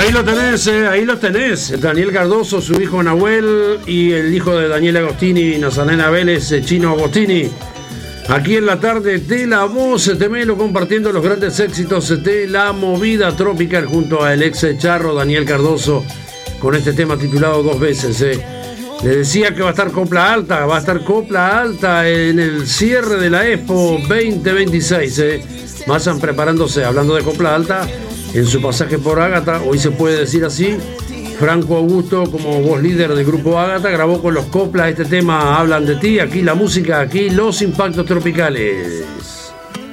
Ahí lo tenés. Daniel Cardoso, su hijo Nahuel y el hijo de Daniel Agostini, Nazarena Vélez, Chino Agostini. Aquí en la tarde de La Voz de Melo, compartiendo los grandes éxitos de la movida tropical junto al ex charro Daniel Cardoso, con este tema titulado Dos Veces. Le decía que va a estar copla alta en el cierre de la Expo 2026. Vayan preparándose, hablando de copla alta, en su pasaje por Ágata, hoy se puede decir así. Franco Augusto, como voz líder del grupo Ágata, grabó con los coplas este tema Hablan de ti. Aquí la música, aquí los impactos tropicales.